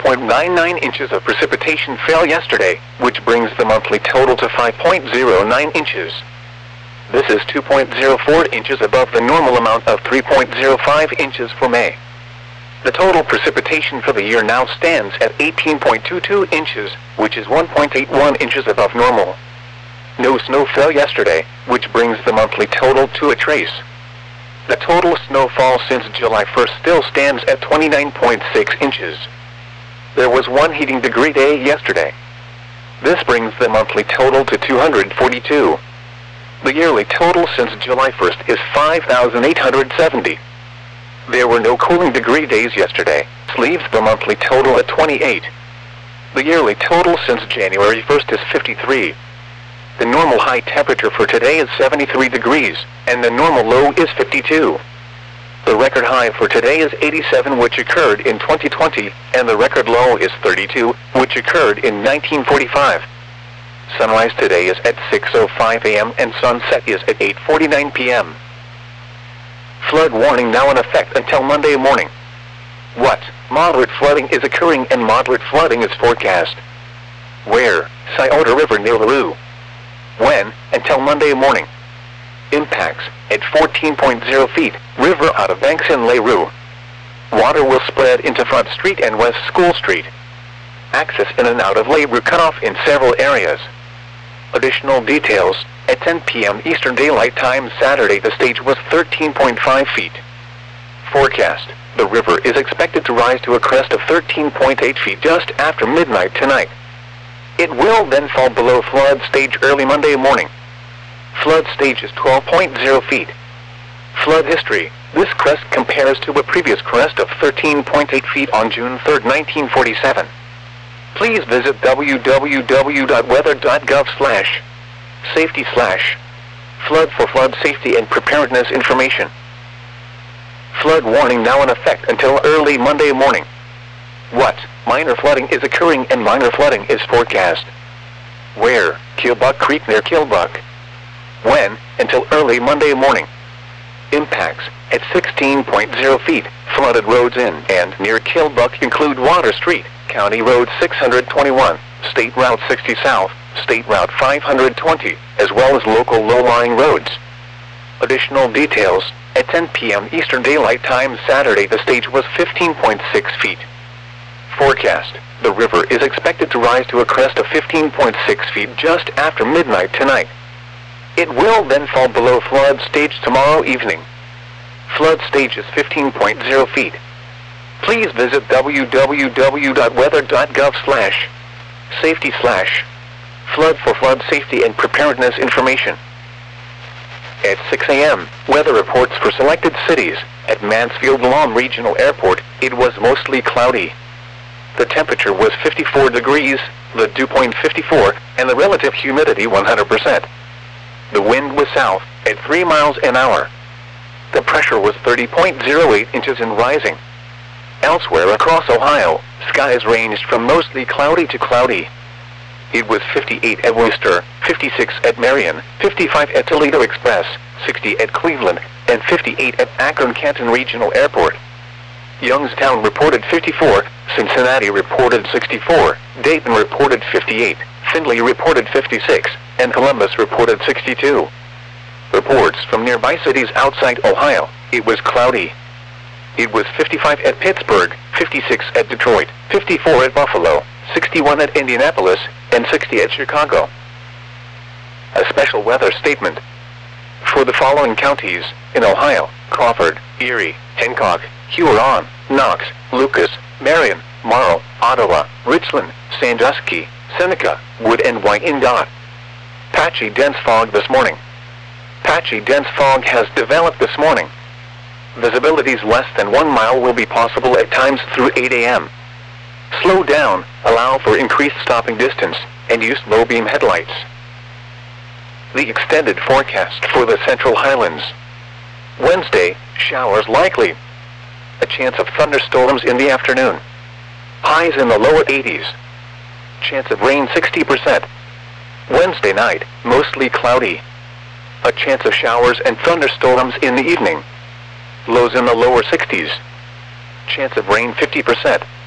4.99 inches of precipitation fell yesterday, which brings the monthly total to 5.09 inches. This is 2.04 inches above the normal amount of 3.05 inches for May. The total precipitation for the year now stands at 18.22 inches, which is 1.81 inches above normal. No snow fell yesterday, which brings the monthly total to a trace. The total snowfall since July 1st still stands at 29.6 inches. There was one heating degree day yesterday. This brings the monthly total to 242. The yearly total since July 1st is 5,870. There were no cooling degree days yesterday, which leaves the monthly total at 28. The yearly total since January 1st is 53. The normal high temperature for today is 73 degrees, and the normal low is 52. The record high for today is 87, which occurred in 2020, and the record low is 32, which occurred in 1945. Sunrise today is at 6:05 a.m. and sunset is at 8:49 p.m. Flood warning now in effect until Monday morning. What? Moderate flooding is occurring and moderate flooding is forecast. Where? Scioto River near LaRue. When? Until Monday morning. Impacts, at 14.0 feet, river out of banks in LaRue. Water will spread into Front Street and West School Street. Access in and out of LaRue cut off in several areas. Additional details, at 10 p.m. Eastern Daylight Time Saturday the stage was 13.5 feet. Forecast, the river is expected to rise to a crest of 13.8 feet just after midnight tonight. It will then fall below flood stage early Monday morning. Flood stage is 12.0 feet. Flood history, this crest compares to a previous crest of 13.8 feet on June 3, 1947. Please visit www.weather.gov/safety/flood for flood safety and preparedness information. Flood warning now in effect until early Monday morning. What? Minor flooding is occurring and minor flooding is forecast. Where? Killbuck Creek near Killbuck. When? Until early Monday morning. Impacts, at 16.0 feet, flooded roads in and near Killbuck include Water Street, County Road 621, State Route 60 South, State Route 520, as well as local low-lying roads. Additional details, at 10 p.m. Eastern Daylight Time Saturday the stage was 15.6 feet. Forecast, the river is expected to rise to a crest of 15.6 feet just after midnight tonight. It will then fall below flood stage tomorrow evening. Flood stage is 15.0 feet. Please visit www.weather.gov/safety/flood for flood safety and preparedness information. At 6 a.m., weather reports for selected cities. At Mansfield-Lom Regional Airport, it was mostly cloudy. The temperature was 54 degrees, the dew point 54, and the relative humidity 100%. The wind was south, at 3 miles an hour. The pressure was 30.08 inches and rising. Elsewhere across Ohio, skies ranged from mostly cloudy to cloudy. It was 58 at Worcester, 56 at Marion, 55 at Toledo Express, 60 at Cleveland, and 58 at Akron-Canton Regional Airport. Youngstown reported 54, Cincinnati reported 64, Dayton reported 58, Findlay reported 56, and Columbus reported 62. Reports from nearby cities outside Ohio, it was cloudy. It was 55 at Pittsburgh, 56 at Detroit, 54 at Buffalo, 61 at Indianapolis, and 60 at Chicago. A special weather statement. For the following counties, in Ohio: Crawford, Erie, Hancock, Huron, Knox, Lucas, Marion, Morrow, Ottawa, Richland, Sandusky, Seneca, Wood and Wyandotte. Patchy dense fog this morning. Patchy dense fog has developed this morning. Visibilities less than 1 mile will be possible at times through 8 a.m. Slow down, allow for increased stopping distance, and use low-beam headlights. The extended forecast for the Central Highlands. Wednesday, showers likely. A chance of thunderstorms in the afternoon. Highs in the lower 80s. Chance of rain 60%. Wednesday night, mostly cloudy. A chance of showers and thunderstorms in the evening. Lows in the lower 60s. Chance of rain 50%.